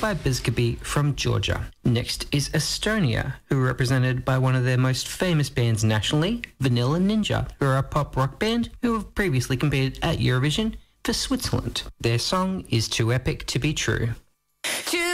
by Bizkaby from Georgia. Next is Estonia, who are represented by one of their most famous bands nationally, Vanilla Ninja, who are a pop rock band who have previously competed at Eurovision for Switzerland. Their song is Too Epic to Be True.